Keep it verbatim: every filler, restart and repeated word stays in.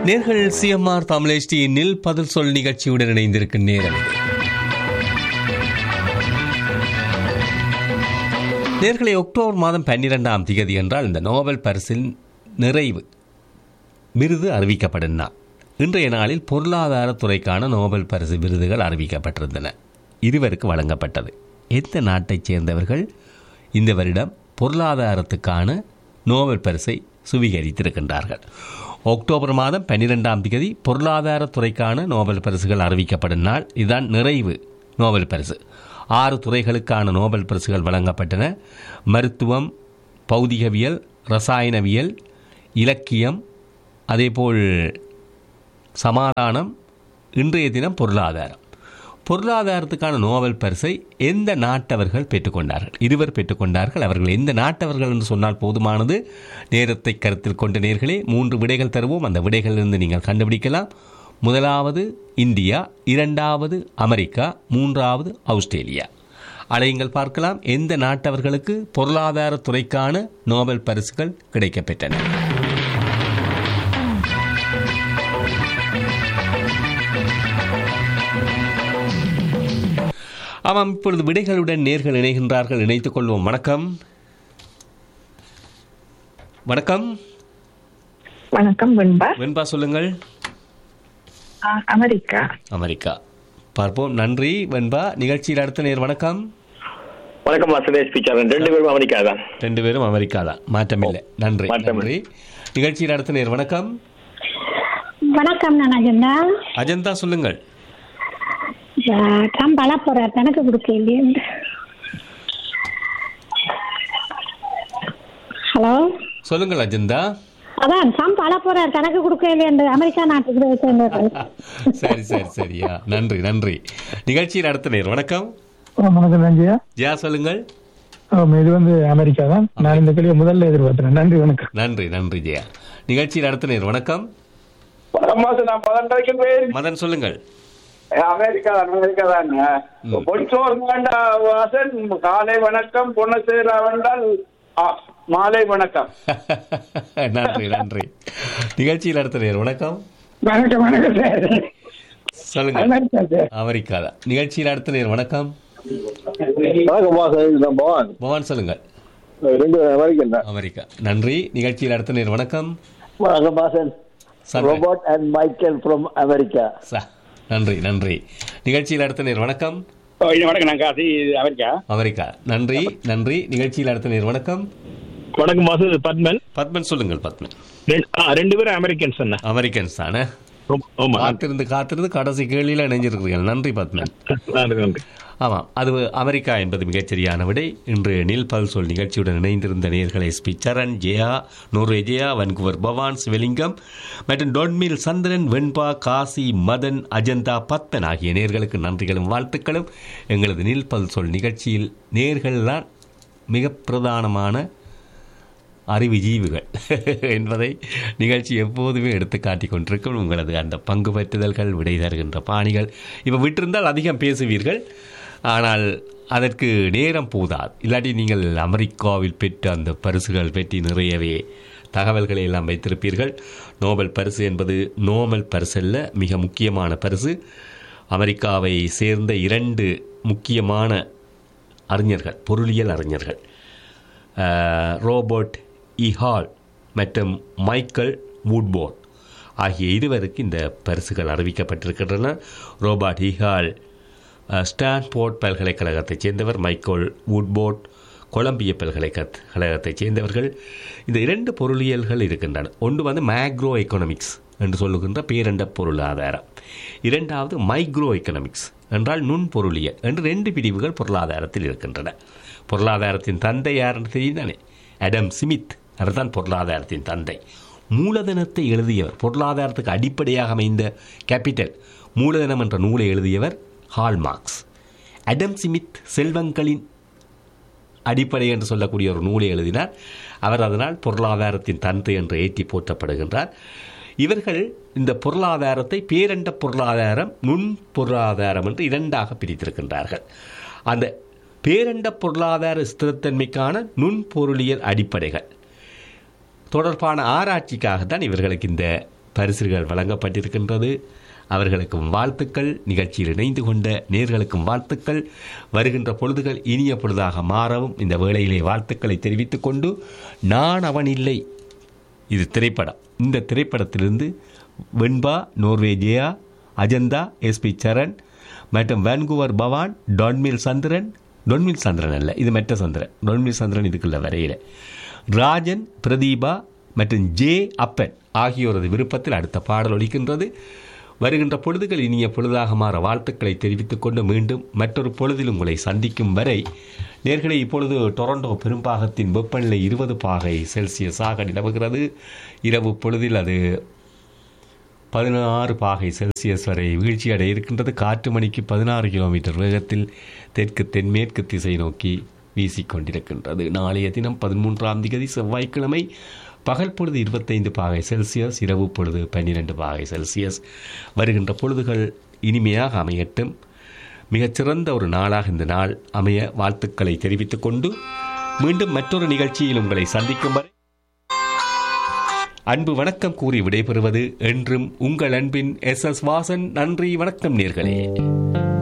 நேர்கள் சிஎம்ஆர் தமிழ் பதில் சொல் நிகழ்ச்சியுடன் இணைந்திருக்கும் நேரம் நேர்களை அக்டோபர் மாதம் பன்னிரெண்டாம் தேதி என்றால் இந்த நோபல் பரிசின் நிறைவு விருது அறிவிக்கப்படும் நாள். இன்றைய நாளில் பொருளாதாரத்துறைக்கான நோபல் பரிசு விருதுகள் அறிவிக்கப்பட்டிருந்தன. இருவருக்கு வழங்கப்பட்டது. எந்த நாட்டைச் சேர்ந்தவர்கள் இந்த வருடம் பொருளாதாரத்துக்கான நோபல் பரிசை சுவீகரித்திருக்கின்றார்கள்? அக்டோபர் மாதம் பன்னிரெண்டாம் தேதி பொருளாதாரத்துறைக்கான நோபல் பரிசுகள் அறிவிக்கப்படும் நாள். இதுதான் நிறைவு நோபல் பரிசு. ஆறு துறைகளுக்கான நோபல் பரிசுகள் வழங்கப்பட்டன. மருத்துவம், பௌதிகவியல், ரசாயனவியல், இலக்கியம், அதேபோல் சமாதானம், இன்றைய தினம் பொருளாதாரம். பொருளாதாரத்துக்கான நோபல் பரிசை எந்த நாட்டவர்கள் பெற்றுக்கொண்டார்கள்? இருவர் பெற்றுக்கொண்டார்கள். அவர்கள் எந்த நாட்டவர்கள் என்று சொன்னால் போதுமானது. நேரத்தை கருத்தில் கொண்ட நேர்களே மூன்று விடைகள் தருவோம். அந்த விடைகளிலிருந்து நீங்கள் கண்டுபிடிக்கலாம். முதலாவது இந்தியா, இரண்டாவது அமெரிக்கா, மூன்றாவது ஆஸ்திரேலியா. அலையுங்கள் பார்க்கலாம் எந்த நாட்டவர்களுக்கு பொருளாதாரத்துறைக்கான நோபல் பரிசுகள் கிடைக்கப்பெற்றன. ஆமாம், இப்பொழுது விடைகளுடன் நேர்கள் இணைகின்றார்கள். இணைத்துக் கொள்வோம். வணக்கம். வணக்கம். வணக்கம் வெண்பா. வெண்பா சொல்லுங்கள். அமெரிக்கா. அமெரிக்கா பார்ப்போம். நன்றி வெண்பா. நிகழ்ச்சியில் அடுத்த நேர். வணக்கம். வணக்கம் சுரேஷ் பிச்சாரன். ரெண்டு பேரும் அமெரிக்கா தான். ரெண்டு பேரும் அமெரிக்கா தான், மாற்றமில்லை. நன்றி நன்றி. நிகழ்ச்சியில் அடுத்த நேர். வணக்கம். வணக்கம். நான் அஜந்தா. அஜந்தா சொல்லுங்கள். ட்ரம்ப் அழ போறார், தனக்கு கொடுக்க இல்லையே. ஹலோ சொல்லுங்கள் அஜந்தா. அதான் ட்ரம்ப் அழ போறார், தனக்கு கொடுக்க இல்லையே அமெரிக்கா நாட்டுக்கு. சரி சரி சரியா, நன்றி நன்றி. நிகழ்ச்சியில் அடுத்த நேர். வணக்கம். வணக்கம் நஞ்சியா. ஜியா சொல்லுங்கள். இது வந்து அமெரிக்கா தான். நான் இந்த கேள்வியை முதல்ல எதிர்பார்த்தேன். நன்றி வணக்கம். நன்றி நன்றி ஜியா. நிகழ்ச்சியில் அடுத்த நேர். வணக்கம். மதன் சொல்லுங்கள். அமெரிக்கா தான். அமெரிக்கா தான். பொன்சோர் வாசன் காலை வணக்கம். பொன்னசேரா வந்தால் மாலை வணக்கம். நன்றி நன்றி. நிகழ்ச்சியில் அடுத்த நேர். வணக்கம். வணக்கம் வணக்கம் சார். சொல்லுங்க. அமெரிக்கா தான். நிகழ்ச்சியில் அடுத்த நேர். வணக்கம். பவான் சொல்லுங்கள். அமெரிக்கா. நன்றி. நிகழ்ச்சியில் அடுத்த நேர். வணக்கம். Robot and Michael from America. நன்றி நன்றி. நிகழ்ச்சியில் அடுத்த நேர். வணக்கம். வணக்கம். நான் காசி, அமெரிக்கா. அமெரிக்கா. நன்றி நன்றி. நிகழ்ச்சியில் அடுத்த நேர். வணக்கம். வணக்கம் மாசு. பத்மன். பத்மன் சொல்லுங்கள். பத்மன். ரெண்டு பேரும் அமெரிக்கன்ஸ். அமெரிக்கன்ஸ் தானே. காத்திருந்து காத்திருந்து கடைசி கேள்வியில இணைஞ்சிருக்கிறீர்கள். நன்றி பத்மன். ஆமாம், அது அமெரிக்கா என்பது மிகச்சரியான விடை. இன்று நீல் பல் சொல் நிகழ்ச்சியுடன் இணைந்திருந்த நேர்களை எஸ் பி சரண், ஜெயா, நூறு ஜெயா, வன்குவர் பவான், சிவலிங்கம் மற்றும் டொன்மில் சந்திரன், வெண்பா, காசி, மதன், அஜந்தா, பத்மன் ஆகிய நேர்களுக்கு நன்றிகளும் வாழ்த்துக்களும். எங்களது நீல் பல் சொல் நிகழ்ச்சியில் நேர்கள்தான் மிக பிரதானமான அறிவுஜீவிகள் என்பதை நிகழ்ச்சி எப்போதுமே எடுத்து காட்டி கொண்டிருக்கும். உங்களது அந்த பங்கு பெற்றுதல்கள், விடை தருகின்ற பாணிகள் இப்போ விட்டிருந்தால் அதிகம் பேசுவீர்கள். ஆனால் அதற்கு நேரம் போதாது. இல்லாட்டி நீங்கள் அமெரிக்காவில் பெற்ற அந்த பரிசுகள் பற்றி நிறையவே தகவல்களை எல்லாம் வைத்திருப்பீர்கள். நோபல் பரிசு என்பது நோபல் பரிசல்ல, மிக முக்கியமான பரிசு. அமெரிக்காவை சேர்ந்த இரண்டு முக்கியமான அறிஞர்கள், பொருளியல் அறிஞர்கள், ரோபர்ட் இ ஹால் மற்றும் மைக்கேல் வூட்போர்ட் ஆகிய இருவருக்கு இந்த பரிசுகள் அறிவிக்கப்பட்டிருக்கின்றன. ரோபர்ட் இ ஹால் ஸ்டான்போர்ட் பல்கலைக்கழகத்தைச் சேர்ந்தவர். மைக்கேல் வூட்போர்ட் கொலம்பிய பல்கலைக்கழகத்தைச் சேர்ந்தவர்கள். இந்த இரண்டு பொருளியல்கள் இருக்கின்றன. ஒன்று வந்து மேக்ரோ எக்கனாமிக்ஸ் என்று சொல்லுகின்ற பேரண்ட பொருளாதாரம், இரண்டாவது மைக்ரோ எக்கனாமிக்ஸ் என்றால் நுண்பொருளியல் என்று ரெண்டு பிரிவுகள் பொருளாதாரத்தில் இருக்கின்றன. பொருளாதாரத்தின் தந்தை யாருன்னு தெரியும் தானே? அடம் ஸ்மித். அவர்தான் பொருளாதாரத்தின் தந்தை. மூலதனத்தை எழுதியவர், பொருளாதாரத்துக்கு அடிப்படையாக அமைந்த கேபிட்டல் மூலதனம் என்ற நூலை எழுதியவர் ஹால் மார்க்ஸ். அடம் ஸ்மித் செல்வங்களின் அடிப்படை என்று சொல்லக்கூடிய ஒரு நூலை எழுதினார். அவர் அதனால் பொருளாதாரத்தின் தந்தை என்று ஏற்றி போற்றப்படுகின்றார். இவர்கள் இந்த பொருளாதாரத்தை பேரண்ட பொருளாதாரம், நுண் பொருளாதாரம் என்று இரண்டாக பிரித்திருக்கின்றார்கள். அந்த பேரண்ட பொருளாதார ஸ்திரத்தன்மைக்கான நுண்பொருளியல் அடிப்படைகள் தொடர்பான ஆராய்ச்சிக்காகத்தான் இவர்களுக்கு இந்த பரிசுகள் வழங்கப்பட்டிருக்கின்றது. அவர்களுக்கும் வாழ்த்துக்கள். நிகழ்ச்சியில் இணைந்து கொண்ட நேர்களுக்கும் வாழ்த்துக்கள். வருகின்ற பொழுதுகள் இனிய பொழுதாக மாறவும் இந்த வேளையிலே வாழ்த்துக்களை தெரிவித்துக் கொண்டு, நான் அவன் இல்லை, இது திரைப்படம். இந்த திரைப்படத்திலிருந்து வெண்பா, நோர்வேஜியா, அஜந்தா, எஸ்பி சரண் மற்றும் வான்கூவர் பவான், டொன்மில் சந்திரன், டொன்மில் சந்திரன் அல்ல, இது மெட்ட சந்திரன், டொன்மில் சந்திரன் இதுக்குள்ள வரையில் ராஜன், பிரதீபா மற்றும் ஜே அப்பன் ஆகியோரது விருப்பத்தில் அடுத்த பாடல் ஒலிக்கின்றது. வருகின்ற பொழுதுகள் இனிய பொழுதாக மாற வாழ்த்துக்களை தெரிவித்துக் கொண்டு மீண்டும் மற்றொரு பொழுதில் உங்களை சந்திக்கும் வரை நேர்களை இப்பொழுது டொரண்டோ பெரும்பாகத்தின் வெப்பநிலை இருபது பாகை செல்சியஸாக நிலவுகிறது. இரவு பொழுதில் அது பதினாறு பாகை செல்சியஸ் வரை வீழ்ச்சியடைய இருக்கின்றது. காற்று மணிக்கு பதினாறு கிலோமீட்டர் வேகத்தில் தெற்கு தென்மேற்கு திசை நோக்கி வீசிக்கொண்டிருக்கின்றது. நாளைய தினம் பதிமூன்றாம் தேதி செவ்வாய்க்கிழமை பகல் பொழுது இருபத்தைந்து பாகை செல்சியஸ், இரவு பொழுது பன்னிரண்டு பாகை செல்சியஸ். வருகின்ற பொழுதுகள் இனிமையாக அமையட்டும். மிகச்சிறந்த ஒரு நாளாக இந்த நாள் அமைய வாழ்த்துக்களை தெரிவித்துக் கொண்டு மீண்டும் மற்றொரு நிகழ்ச்சியில் உங்களை சந்திக்கும் வரை அன்பு வணக்கம் கூறி விடைபெறுவது என்றும் உங்கள் அன்பின் எஸ் எஸ் வாசன். நன்றி, வணக்கம் நேர்களே.